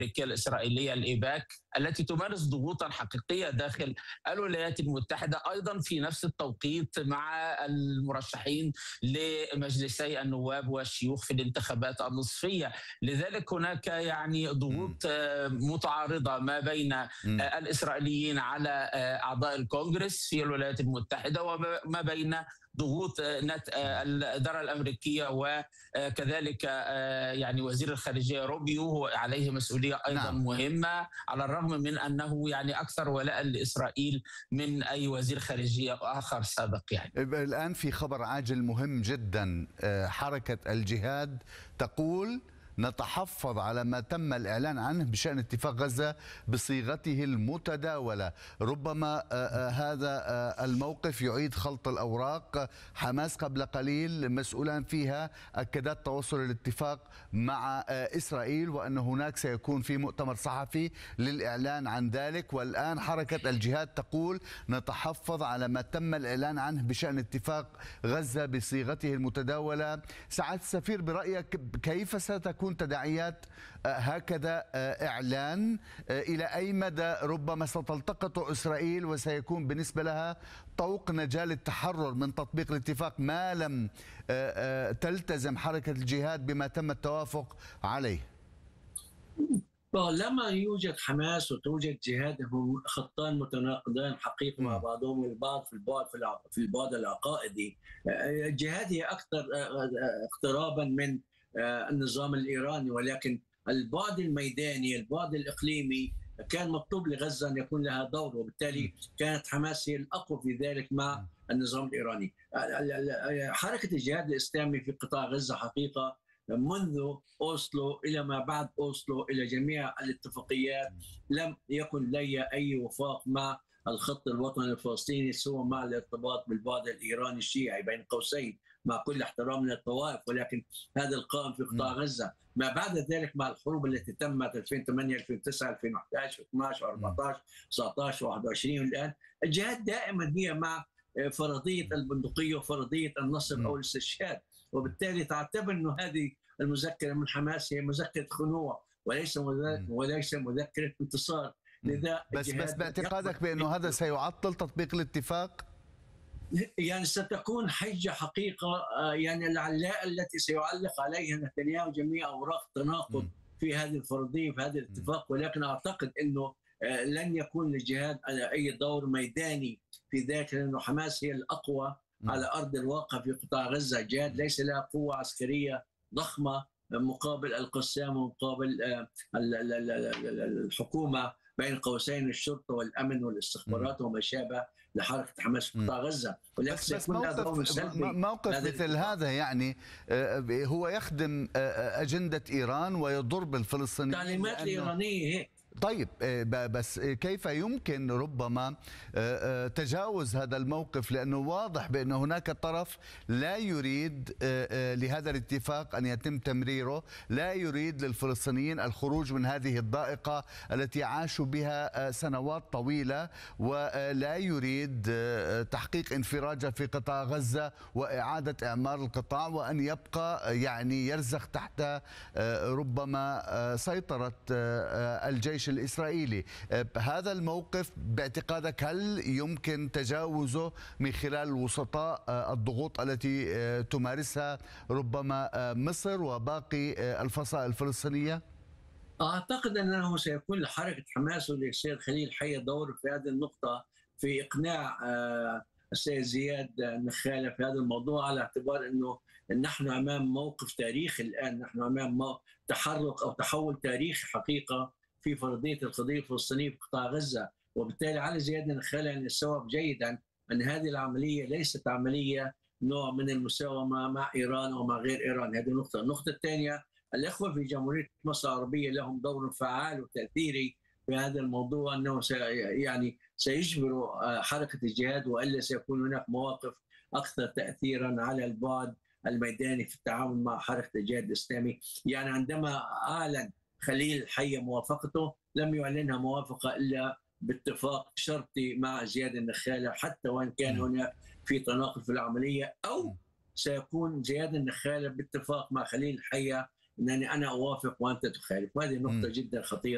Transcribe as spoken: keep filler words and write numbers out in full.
الأمريكية الإسرائيلية الإيباك التي تمارس ضغوطا حقيقية داخل الولايات المتحدة، أيضا في نفس التوقيت مع المرشحين لمجلسي النواب والشيوخ في الانتخابات النصفية. لذلك هناك يعني ضغوط متعارضة ما بين الإسرائيليين على أعضاء الكونغرس في الولايات المتحدة وما بين ضغوط الإدارة الأمريكية وكذلك يعني وزير الخارجية روبيو هو عليه مسؤولية أيضا نعم. مهمة، على الرغم من أنه يعني أكثر ولاء لإسرائيل من أي وزير خارجية آخر سابق. يعني الآن في خبر عاجل مهم جدا، حركة الجهاد تقول نتحفظ على ما تم الإعلان عنه بشأن اتفاق غزة بصيغته المتداولة. ربما هذا الموقف يعيد خلط الأوراق. حماس قبل قليل مسؤولا فيها أكدت تواصل الاتفاق مع إسرائيل وأن هناك سيكون في مؤتمر صحفي للإعلان عن ذلك، والآن حركة الجهاد تقول نتحفظ على ما تم الإعلان عنه بشأن اتفاق غزة بصيغته المتداولة. سعادة السفير، برأيك كيف ستكون تداعيات هكذا إعلان؟ إلى أي مدى ربما ستلتقط إسرائيل وسيكون بالنسبة لها طوق نجاة للتحرر من تطبيق الاتفاق ما لم تلتزم حركة الجهاد بما تم التوافق عليه؟ لما يوجد حماس وتوجد جهاد هم خطان متناقضان حقيقة مع بعضهم البعض في البعد في البعد العقائدي. الجهاد هي أكثر اقترابا من النظام الإيراني، ولكن البعد الميداني البعد الإقليمي كان مطلوب لغزة أن يكون لها دور، وبالتالي كانت حماس هي الأقوى في ذلك مع النظام الإيراني. حركة الجهاد الإسلامي في قطاع غزة حقيقة منذ أوسلو إلى ما بعد أوسلو إلى جميع الاتفاقيات لم يكن لي أي وفاق مع الخط الوطني الفلسطيني سوى مع الارتباط بالبعد الإيراني الشيعي بين قوسين، مع كل احترام للطوائف، ولكن هذا القائم في قطاع غزة. ما بعد ذلك مع الحروب التي تمت ألفين وثمانية ألفين وتسعة ألفين وأحد عشر اثني عشر أربعة عشر تسعة عشر واحد وعشرين والآن الجهاد دائما هي مع فرضية البندقية وفرضية النصر أو الاستشهاد، وبالتالي تعتبر أنه هذه المذكرة من حماس هي مذكرة خنوع وليس وليس مذكرة انتصار. لذا بس بس باعتقادك بأنه هذا سيعطل تطبيق الاتفاق؟ يعني ستكون حجة حقيقة، يعني العلاء التي سيعلق عليها نتنياهو جميع أوراق تناقض في هذه الفرضية في هذا الاتفاق، ولكن أعتقد أنه لن يكون للجهاد أي دور ميداني في ذلك، لأنه حماس هي الأقوى على أرض الواقع في قطاع غزة. الجهاد ليس لها قوة عسكرية ضخمة مقابل القسام ومقابل الحكومة بين قوسين الشرطة والأمن والاستخبارات وما شابه لحركة حماس في قطاع غزة. بس, بس موقف, موقف مثل هذا يعني هو يخدم أجندة إيران ويضر بالفلسطينيين. التعليمات الإيرانية هيك. طيب بس كيف يمكن ربما تجاوز هذا الموقف؟ لأنه واضح بأن هناك طرف لا يريد لهذا الاتفاق أن يتم تمريره، لا يريد للفلسطينيين الخروج من هذه الضائقة التي عاشوا بها سنوات طويلة، ولا يريد تحقيق انفراجة في قطاع غزة وإعادة إعمار القطاع وأن يبقى يعني يرزخ تحت ربما سيطرة الجيش الإسرائيلي. هذا الموقف باعتقادك هل يمكن تجاوزه من خلال الوسطاء الضغوط التي تمارسها ربما مصر وباقي الفصائل الفلسطينية؟ أعتقد أنه سيكون لحركة حماس وللسيد خليل حي دور في هذه النقطة في إقناع السيد زياد نخالة في هذا الموضوع، على اعتبار أنه نحن أمام موقف تاريخي الآن، نحن أمام تحرك أو تحول تاريخي حقيقة في فرضية القضية الفلسطينية في قطاع غزة، وبالتالي على زياد نخالة أن يستوعب جيدا أن هذه العملية ليست عملية نوع من المساومة مع إيران أو مع غير إيران. هذه النقطة. النقطة الثانية، الإخوة في جمهورية مصر العربية لهم دور فعال وتأثيري في هذا الموضوع، أنه سي يعني سيجبروا حركة الجهاد، وإلا سيكون هناك مواقف أكثر تأثيرا على البعد الميداني في التعامل مع حركة الجهاد الإسلامي. يعني عندما أعلن خليل حي موافقته لم يعلنها موافقة إلا باتفاق شرطي مع زياد النخالة، حتى وإن كان هناك في تناقض في العملية، أو سيكون زياد النخالة باتفاق مع خليل حي أنني أنا أوافق وأنت تخالف. وهذه نقطة جدا خطيرة.